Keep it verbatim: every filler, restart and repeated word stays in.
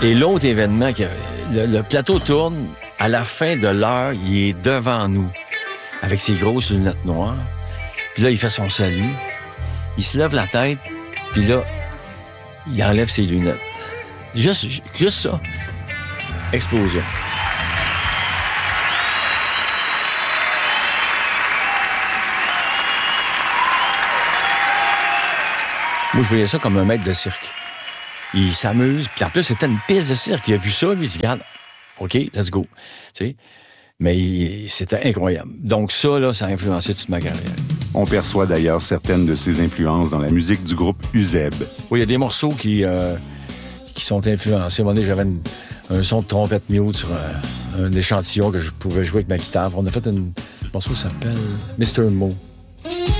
Et l'autre événement, que, le, le plateau tourne, à la fin de l'heure, il est devant nous, avec ses grosses lunettes noires. Puis là, il fait son salut. Il se lève la tête, puis là, il enlève ses lunettes. Juste, juste ça. Explosion. Moi, je voyais ça comme un maître de cirque. Il s'amuse, puis en plus, c'était une piste de cirque. Il a vu ça, lui, il dit, regarde, OK, let's go. Tu sais? Mais il, c'était incroyable. Donc ça, là, ça a influencé toute ma carrière. On perçoit d'ailleurs certaines de ses influences dans la musique du groupe Uzeb. Oui, il y a des morceaux qui, euh, qui sont influencés. À un moment donné, j'avais une, un son de trompette mute sur un, un échantillon que je pouvais jouer avec ma guitare. On a fait un morceau qui s'appelle mister Mo.